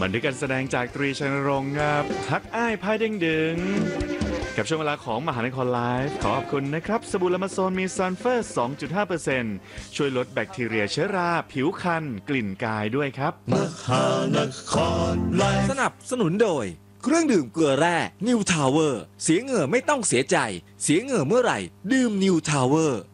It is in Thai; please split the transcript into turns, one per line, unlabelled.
บันทึกการแสดงจากตรีชัยนรงค์ครับทักอ้ายพายเด้งดึงกับช่วงเวลาของมหานครไลฟ์ขอขอบคุณนะครับสบู่ละมาโซนมีซัลเฟอร์ 2.5% ช่วยลดแบคทีเรียเชื้อราผิวคันกลิ่นกายด้วยครับ
มหานครไลฟ์สนับสนุนโดยเครื่องดื่มเกลือแร่นิวทาวเวอร์เสียเหงื่อไม่ต้องเสียใจเสียเหงื่อเมื่อไหร่ดื่มนิวทาวเวอร์